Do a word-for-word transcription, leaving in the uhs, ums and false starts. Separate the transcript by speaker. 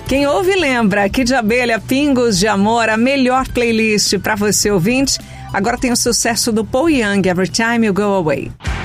Speaker 1: Quem ouve lembra, Kid de Abelha, Pingos de Amor, a melhor playlist para você ouvinte. Agora tem o sucesso do Paul Young, Every Time You Go Away.